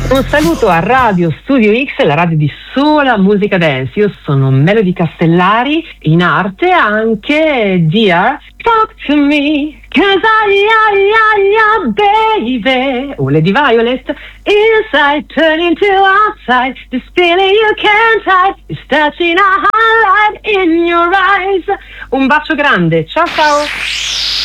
Un saluto a Radio Studio X, la radio di sola musica dance. Io sono Melody Castellari, in arte anche Dear Talk to Me, 'cause baby. O Lady Violet, inside turn into outside, this feeling you can't hide, is touching a highlight in your eyes. Un bacio grande, ciao ciao.